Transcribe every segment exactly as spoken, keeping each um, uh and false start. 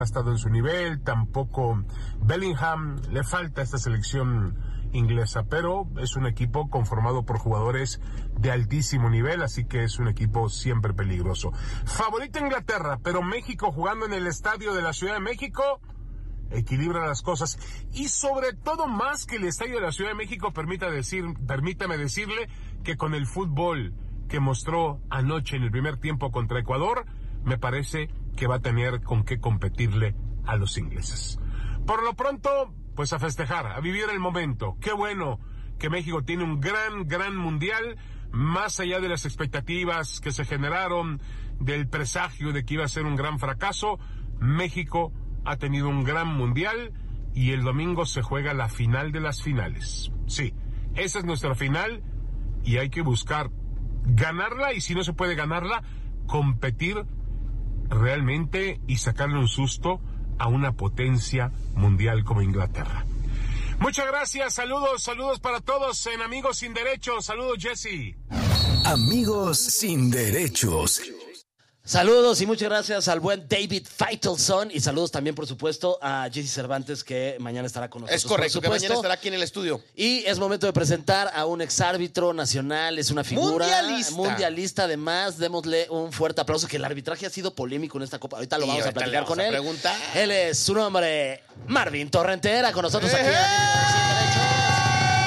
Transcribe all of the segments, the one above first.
ha estado en su nivel, tampoco Bellingham, le falta esta selección inglesa, pero es un equipo conformado por jugadores de altísimo nivel, así que es un equipo siempre peligroso. Favorito Inglaterra, pero México jugando en el estadio de la Ciudad de México equilibra las cosas, y sobre todo más que el estadio de la Ciudad de México, permita decir, permítame decirle que con el fútbol que mostró anoche en el primer tiempo contra Ecuador, me parece que va a tener con qué competirle a los ingleses. Por lo pronto, pues a festejar, a vivir el momento. Qué bueno que México tiene un gran, gran mundial, más allá de las expectativas que se generaron, del presagio de que iba a ser un gran fracaso. México ha tenido un gran mundial y el domingo se juega la final de las finales. Sí, esa es nuestra final y hay que buscar ganarla, y si no se puede ganarla, competir realmente y sacarle un susto a una potencia mundial como Inglaterra. Muchas gracias, saludos, saludos para todos en Amigos Sin Derechos. Saludos, Jesse. Amigos Sin Derechos. Saludos y muchas gracias al buen David Faitelson, y saludos también, por supuesto, a Jesse Cervantes, que mañana estará con nosotros. Es correcto, que mañana estará aquí en el estudio. Y es momento de presentar a un exárbitro nacional, es una figura mundialista. mundialista además. Démosle un fuerte aplauso, que el arbitraje ha sido polémico en esta Copa. Ahorita lo Y vamos a ahorita platicar le vamos con a él. preguntar. Él es su nombre, Marvin Torrentera, con nosotros aquí en ¡Eh! Amigos Sin Derechos.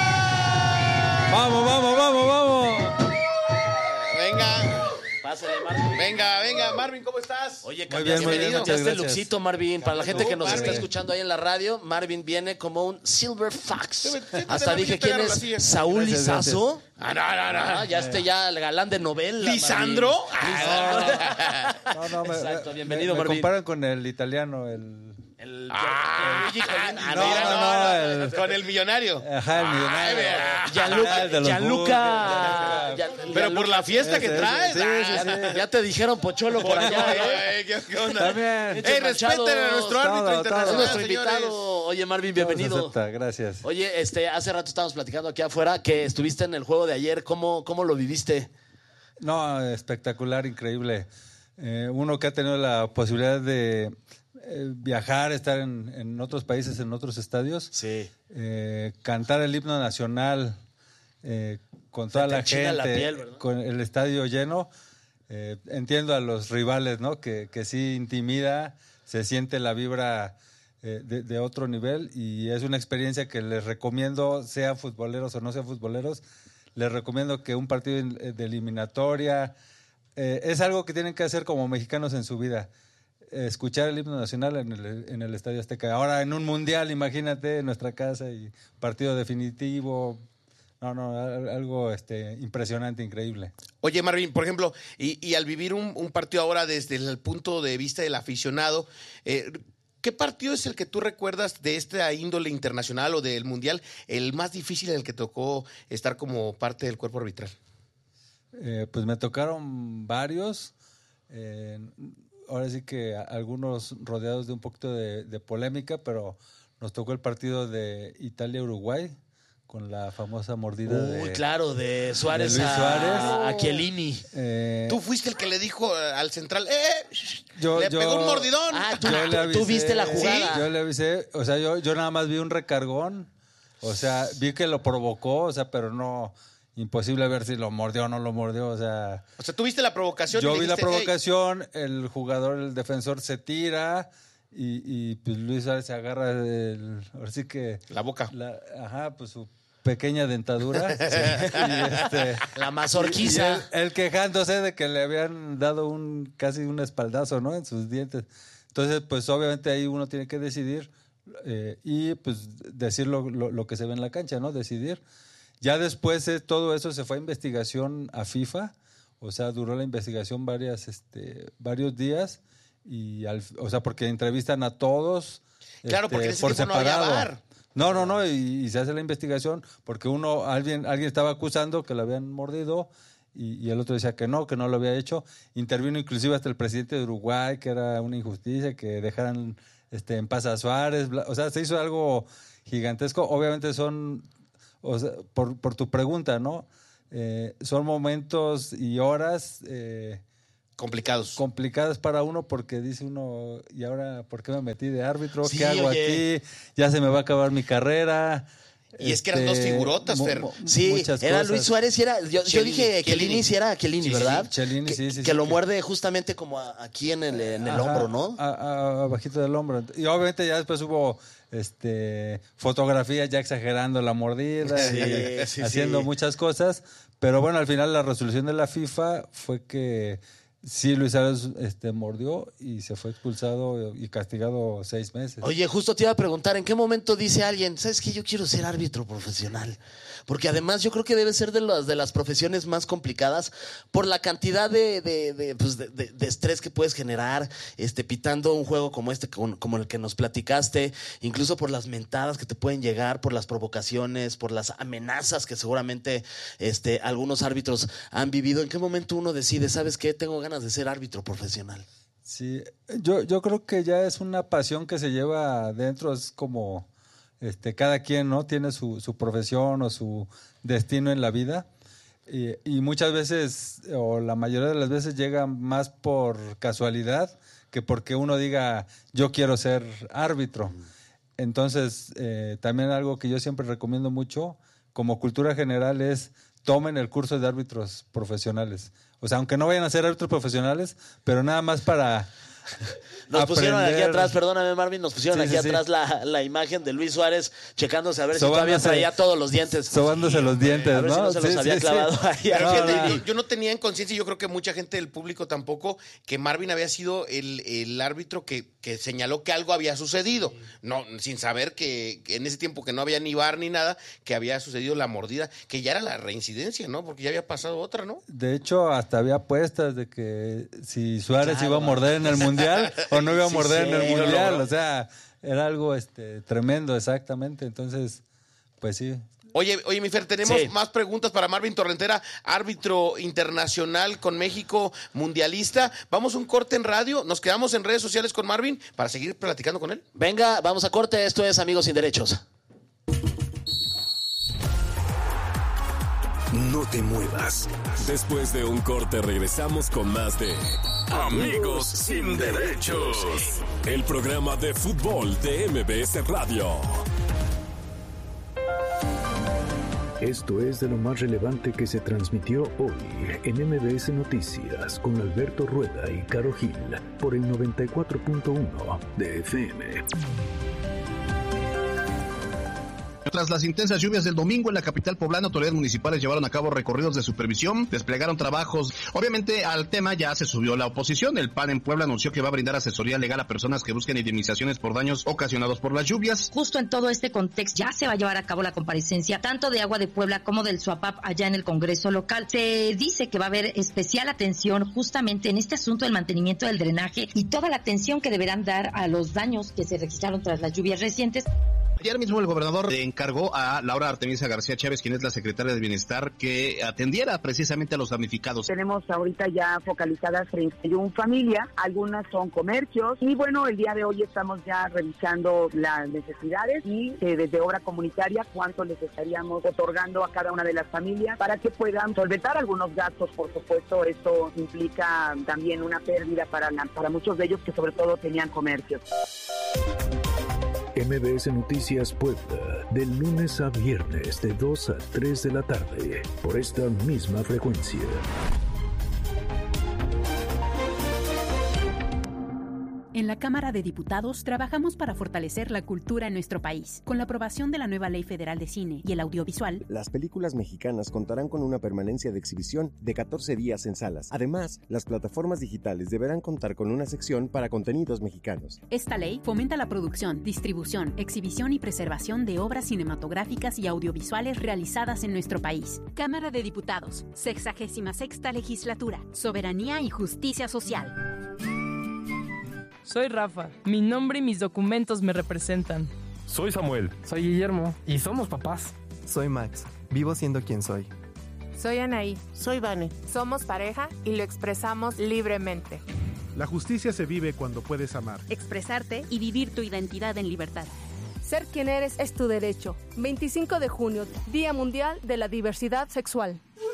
Vamos, vamos, vamos, vamos. Venga. Pásale, Marvin. Venga, venga, Marvin, ¿cómo estás? Oye, Muy bien, muy bien, cambiaste muchas el gracias. luxito, Marvin. Para la gente que nos Marvin. está escuchando ahí en la radio, Marvin viene como un Silver Fox. Sí, sí, Hasta sí, dije sí, quién sí, es sí, sí. Saúl Gracias, Lizazo. Ah, no, no, no. Ah, ya este ya el galán de novela. ¿Lisandro? Marvin. No, no, me, Exacto, me- bienvenido, me, me Marvin. comparan con el italiano, el... El, Ah, el Luigi Colina. ah, no, mira, no, no, no, el- con el millonario. Ajá, el millonario. Ay, Gianluca. El de los Gianluca. Buques. Gian- Pero por la fiesta que Ese, ese, traes. sí, ah. sí, sí. Ya te dijeron Pocholo por allá. ¿eh? Ay, ¿qué, qué onda? También. Ey, respeten a nuestro árbitro Todo, internacional, Es nuestro señores. invitado. Oye, Marvin, Todo se bienvenido. acepta, gracias. Oye, este, hace rato estábamos platicando aquí afuera que estuviste en el juego de ayer. ¿Cómo, cómo lo viviste? No, espectacular, increíble. Eh, uno que ha tenido la posibilidad de eh, viajar, estar en, en otros países, en otros estadios, Sí. eh, cantar el himno nacional eh, con toda te la enchina gente, la piel, ¿verdad? con el estadio lleno. Eh, entiendo a los rivales, ¿no? Que, que sí intimida, se siente la vibra eh, de, de otro nivel, y es una experiencia que les recomiendo, sean futboleros o no sean futboleros, les recomiendo que un partido de eliminatoria eh, es algo que tienen que hacer como mexicanos en su vida. Escuchar el himno nacional en el, en el Estadio Azteca. Ahora en un mundial, imagínate, en nuestra casa, y partido definitivo. No, no, algo este, impresionante, increíble. Oye, Marvin, por ejemplo, y, y al vivir un, un partido ahora desde el punto de vista del aficionado, eh, ¿qué partido es el que tú recuerdas de esta índole internacional o del mundial, el más difícil en el que tocó estar como parte del cuerpo arbitral? Eh, pues me tocaron varios. Eh, ahora sí que algunos rodeados de un poquito de, de polémica, pero nos tocó el partido de Italia-Uruguay con la famosa mordida Uy, de, claro, de Suárez, de Luis a, Suárez. a Chiellini. Eh, Tú fuiste el que le dijo al central, ¡eh! Yo- le yo- pegó un mordidón. Ah, tú, yo le tú- avisé, tú viste la jugada. Yo le avisé, o sea, yo, yo nada más vi un recargón, o sea, vi que lo provocó, o sea, pero no, imposible ver si lo mordió o no lo mordió, o sea... O sea, tú viste la provocación. Yo y le vi la dijiste, "Ey". provocación, el jugador, el defensor se tira y, y pues Luis Suárez se agarra el, ahora sí que... La boca. la- ajá, pues su pequeña dentadura. Y, este, La y mazorquiza. él, él quejándose de que le habían dado un casi un espaldazo, ¿no? En sus dientes. Entonces, pues obviamente ahí uno tiene que decidir eh, y pues decir lo, lo, lo que se ve en la cancha, ¿no? Decidir. Ya después eh, todo eso se fue a investigación a FIFA, o sea, duró la investigación varias, este, varios días, y al, o sea, porque entrevistan a todos. Claro, porque en este, ese tiempo no había V A R. No, no, no, y, y se hace la investigación porque uno, alguien, alguien estaba acusando que lo habían mordido y, y el otro decía que no, que no lo había hecho. Intervino inclusive hasta el presidente de Uruguay, que era una injusticia, que dejaran este, en paz a Suárez. Bla, o sea, se hizo algo gigantesco. Obviamente son, o sea, por, por tu pregunta, ¿no? Eh, son momentos y horas eh, complicados. Complicadas para uno porque dice uno, ¿y ahora por qué me metí de árbitro? Sí, ¿Qué hago oye. aquí? Ya se me va a acabar mi carrera. Y es que eran dos figurotas, Fer. Sí, era Luis Suárez y era. Yo, yo dije Chiellini, sí era Chiellini, Sí, sí, ¿verdad? sí. Chiellini, que, sí, sí, Que sí, lo que- muerde justamente como a- aquí en el, en el Ajá, hombro, ¿no? A, a- abajito del hombro. Y obviamente ya después hubo este fotografías ya exagerando la mordida Sí, y sí, haciendo sí. muchas cosas. Pero bueno, al final la resolución de la FIFA fue que sí, Luis Suárez este, mordió y se fue expulsado y castigado seis meses. Oye, justo te iba a preguntar, ¿en qué momento dice alguien, sabes qué, yo quiero ser árbitro profesional? Porque además yo creo que debe ser de las, de las profesiones más complicadas por la cantidad de, de, de, pues de, de- de estrés que puedes generar este, pitando un juego como este, como, como el que nos platicaste, incluso por las mentadas que te pueden llegar, por las provocaciones, por las amenazas que seguramente este, algunos árbitros han vivido. ¿En qué momento uno decide, sabes qué, tengo ganas de ser árbitro profesional? Sí, yo, yo creo que ya es una pasión que se lleva adentro, es como este, cada quien, ¿no? Tiene su, su profesión o su destino en la vida y, y muchas veces, o la mayoría de las veces llega más por casualidad que porque uno diga yo quiero ser árbitro. Entonces, eh, también algo que yo siempre recomiendo mucho como cultura general es tomen el curso de árbitros profesionales. O sea, aunque no vayan a ser árbitros profesionales, pero nada más para Nos pusieron aquí aprender. atrás, perdóname Marvin, nos pusieron Sí, aquí sí, sí. atrás la, la imagen de Luis Suárez checándose a ver si Sobándose- todavía traía todos los dientes. sobándose los dientes, A ver si ¿no? no se los Sí, había sí, sí. clavado ahí. Pero No, fíjate, no. yo, yo no tenía en conciencia, y yo creo que mucha gente del público tampoco, que Marvin había sido el, el árbitro que, que señaló que algo había sucedido. No, sin saber que, que en ese tiempo que no había ni bar ni nada, que había sucedido la mordida, que ya era la reincidencia, ¿no? Porque ya había pasado otra, ¿no? De hecho, hasta había apuestas de que si Suárez Claro. iba a morder en el Mundial o no iba a Sí, morder sí, en el lo Mundial. logró. O sea, era algo este, tremendo, exactamente. Entonces, pues sí. Oye, oye, mi Fer, tenemos Sí. más preguntas para Marvin Torrentera, árbitro internacional con México, mundialista. Vamos a un corte en radio, nos quedamos en redes sociales con Marvin para seguir platicando con él. Venga, vamos a corte, esto es Amigos sin Derechos. No te muevas. Después de un corte regresamos con más de Amigos sin Derechos, el programa de fútbol de M B S Radio. Esto es de lo más relevante que se transmitió hoy en M B S Noticias con Alberto Rueda y Caro Gil por el noventa y cuatro punto uno de F M. Tras las intensas lluvias del domingo en la capital poblana, autoridades municipales llevaron a cabo recorridos de supervisión, desplegaron trabajos. Obviamente al tema ya se subió la oposición. El P A N en Puebla anunció que va a brindar asesoría legal a personas que busquen indemnizaciones por daños ocasionados por las lluvias. Justo en todo este contexto ya se va a llevar a cabo la comparecencia tanto de Agua de Puebla como del SUAPAP allá en el Congreso local. Se dice que va a haber especial atención justamente en este asunto del mantenimiento del drenaje y toda la atención que deberán dar a los daños que se registraron tras las lluvias recientes. Ayer mismo el gobernador le encargó a Laura Artemisa García Chávez, quien es la secretaria de Bienestar, que atendiera precisamente a los damnificados. Tenemos ahorita ya focalizadas treinta y una familias, algunas son comercios y bueno, el día de hoy estamos ya revisando las necesidades y eh, desde obra comunitaria cuánto les estaríamos otorgando a cada una de las familias para que puedan solventar algunos gastos. Por supuesto, esto implica también una pérdida para, la, para muchos de ellos que sobre todo tenían comercios. M B S Noticias Puebla, del lunes a viernes de dos a tres de la tarde, por esta misma frecuencia. En la Cámara de Diputados trabajamos para fortalecer la cultura en nuestro país. Con la aprobación de la nueva Ley Federal de Cine y el Audiovisual, las películas mexicanas contarán con una permanencia de exhibición de catorce días en salas. Además, las plataformas digitales deberán contar con una sección para contenidos mexicanos. esta ley fomenta la producción, distribución, exhibición y preservación de obras cinematográficas y audiovisuales realizadas en nuestro país. Cámara de Diputados, sexagésima sexta legislatura, soberanía y justicia social. Soy Rafa, mi nombre y mis documentos me representan. Soy Samuel. Soy Guillermo. Y somos papás. Soy Max, vivo siendo quien soy. Soy Anaí. Soy Vane. Somos pareja y lo expresamos libremente. La justicia se vive cuando puedes amar, expresarte y vivir tu identidad en libertad. Ser quien eres es tu derecho. veinticinco de junio, Día Mundial de la Diversidad Sexual.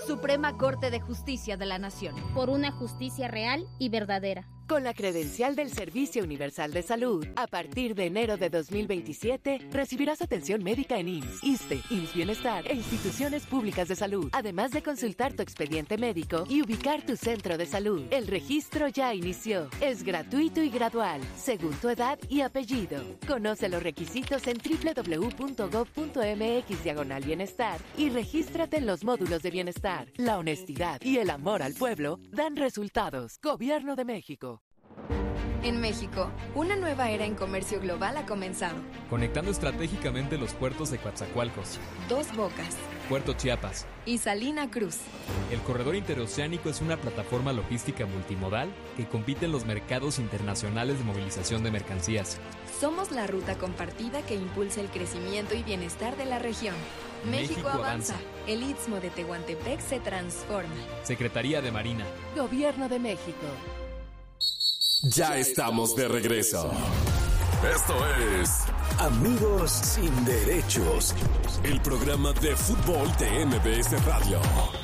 Suprema Corte de Justicia de la Nación. Por una justicia real y verdadera. Con la credencial del Servicio Universal de Salud, a partir de enero de dos mil veintisiete, recibirás atención médica en I M S S, ISSSTE, I M S S Bienestar e instituciones públicas de salud, además de consultar tu expediente médico y ubicar tu centro de salud. El registro ya inició. Es gratuito y gradual, según tu edad y apellido. Conoce los requisitos en doble u doble u doble u punto gob punto eme equis diagonal bienestar y regístrate en los módulos de bienestar. La honestidad y el amor al pueblo dan resultados. Gobierno de México. En México, una nueva era en comercio global ha comenzado. Conectando estratégicamente los puertos de Coatzacoalcos, Dos Bocas, Puerto Chiapas y Salina Cruz. El corredor interoceánico es una plataforma logística multimodal que compite en los mercados internacionales de movilización de mercancías. Somos la ruta compartida que impulsa el crecimiento y bienestar de la región. México, México avanza. avanza. El Istmo de Tehuantepec se transforma. Secretaría de Marina. Gobierno de México. Ya estamos de regreso. Esto es Amigos sin Derechos, el programa de fútbol de M B S Radio.